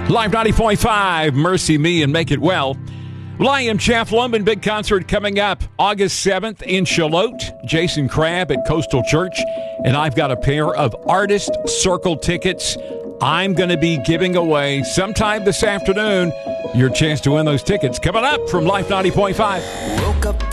Live 90.5, Mercy Me and Make It Well. Well, I am Jeff Lumbin. Big concert coming up August 7th in Charlotte. Jason Crabb at Coastal Church. And I've got a pair of Artist Circle tickets I'm going to be giving away sometime this afternoon. Your chance to win those tickets coming up from Life 90.5. Woke up